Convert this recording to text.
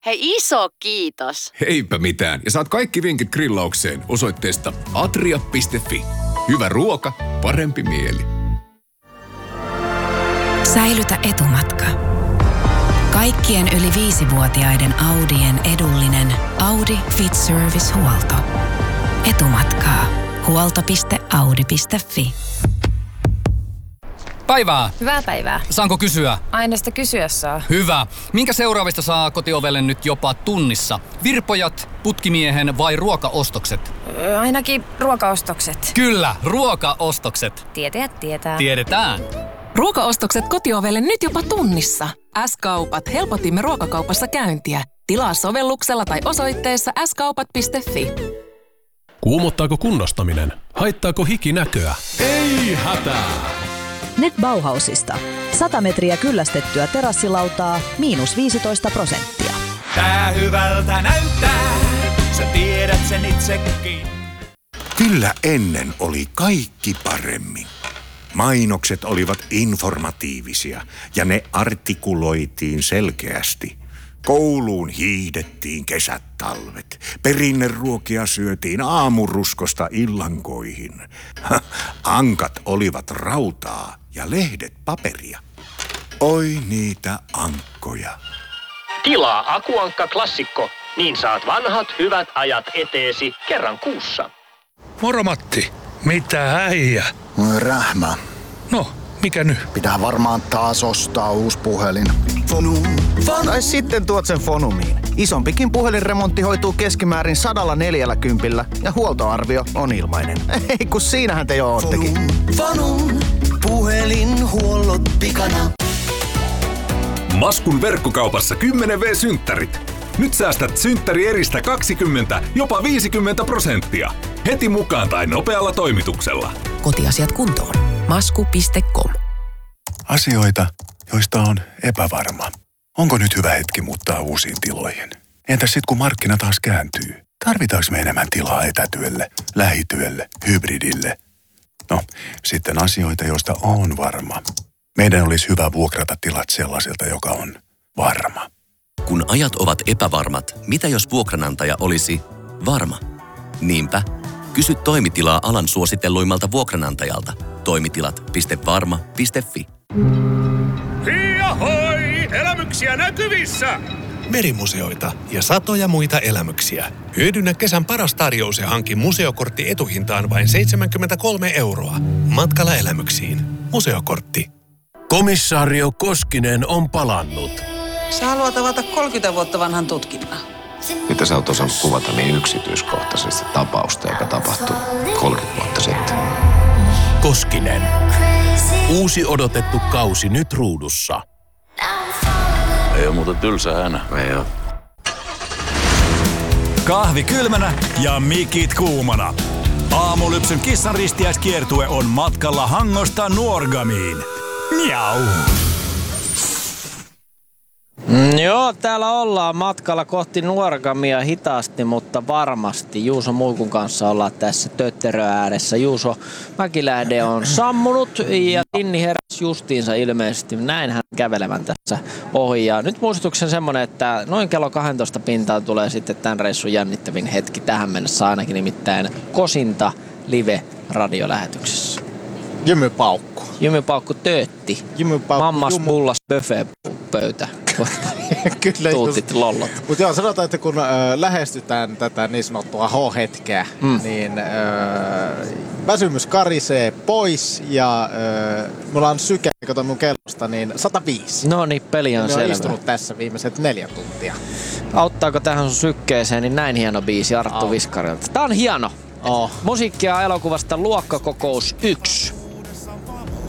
Hei, iso kiitos. Eipä mitään. Ja saat kaikki vinkit grillaukseen osoitteesta atria.fi. Hyvä ruoka, parempi mieli. Säilytä etumatka. Kaikkien yli 5-vuotiaiden Audien edullinen Audi Fit Service-huolto. Etumatkaa. Huolto.audi.fi. Päivää. Hyvää päivää. Saanko kysyä? Aina sitä kysyä saa. Hyvä. Minkä seuraavista saa kotiovelle nyt jopa tunnissa? Virpojat, putkimiehen vai ruokaostokset? Ainakin ruokaostokset. Kyllä, ruokaostokset. Tietäjät tietää. Tiedetään. Ruokaostokset kotiovelle nyt jopa tunnissa. S-kaupat. Helpotimme ruokakaupassa käyntiä. Tilaa sovelluksella tai osoitteessa skaupat.fi. Kuumottaako kunnostaminen? Haittaako hiki näköä? Ei hätää! Nyt Bauhausista. 100 metriä kyllästettyä terassilautaa, -15%. Tää hyvältä näyttää, sä tiedät sen itsekin. Kyllä ennen oli kaikki paremmin. Mainokset olivat informatiivisia ja ne artikuloitiin selkeästi. Kouluun hiihdettiin kesät talvet. Perinneruokia syötiin aamuruskosta illankoihin. Ankat olivat rautaa ja lehdet paperia. Oi niitä ankkoja. Tilaa Akuankka Klassikko, niin saat vanhat hyvät ajat eteesi kerran kuussa. Moro Matti, mitä äijä? Rähmä. No, mikä nyt? Pitää varmaan taas ostaa uusi puhelin. Fonum. Tai sitten tuot sen Fonumiin. Isompikin puhelinremontti hoituu keskimäärin 140 ja huoltoarvio on ilmainen. Ei kun siinähän te jo oottekin. Fonum. Puhelinhuollot pikana. Maskun verkkokaupassa 10V-synttärit. Nyt säästät synttärieristä 20, jopa 50%. Heti mukaan tai nopealla toimituksella. Kotiasiat kuntoon. Masku.com. Asioita, joista on epävarma. Onko nyt hyvä hetki muuttaa uusiin tiloihin? Entäs sitten kun markkina taas kääntyy? Tarvitaanko me enemmän tilaa etätyölle, lähityölle, hybridille? No, sitten asioita, joista on varma. Meidän olisi hyvä vuokrata tilat sellaiselta, joka on varma. Kun ajat ovat epävarmat, mitä jos vuokranantaja olisi varma? Niinpä, kysy toimitilaa alan suositelluimmalta vuokranantajalta. Toimitilat.varma.fi. Hiahoi! Elämyksiä näkyvissä! Merimuseoita ja satoja muita elämyksiä. Hyödynnä kesän paras tarjous ja hanki museokortti etuhintaan vain 73 €. Matkalla elämyksiin. Museokortti. Komissaario Koskinen on palannut. Sä haluat avata 30 vuotta vanhan tutkinnan. Mitä sä oot osannut kuvata niin yksityiskohtaisesti tapausta, joka tapahtui 30 vuotta sitten? Koskinen. Uusi odotettu kausi nyt ruudussa. Ei oo muuten tylsä enää. Ei oo. Kahvi kylmänä ja mikit kuumana. Aamulypsyn kissan ristiäiskiertue on matkalla Hangosta Nuorgamiin. Miau. Joo, täällä ollaan matkalla kohti Nuorgamia hitaasti, mutta varmasti. Juuso Muikun kanssa ollaan tässä tötterö ääressä. Juuso Mäkilähde on sammunut ja Tinni heräsi justiinsa ilmeisesti. Näin hän kävelevän tässä ohi. Ja nyt muistutuksen semmonen, että noin kello 12 pintaan tulee sitten tämän reissun jännittävin hetki tähän mennessä ainakin, nimittäin Kosinta live-radiolähetyksessä. Jymypaukku. Jymypaukku töötti. Mammas pullas böfe pöytä. Kyllä Tuutit lollot. Mutta joo, sanotaan, että kun lähestytään tätä niin sanottua H-hetkeä, niin väsymys karisee pois ja mulla on syke, kato mun kellosta, niin 105. No niin, peli on selvä. Olen istunut tässä viimeiset 4 tuntia. Auttaako tähän sun sykkeeseen, niin näin hieno biisi Arttu Viskarilta. Tää on hieno. Musiikkia elokuvasta Luokkakokous 1.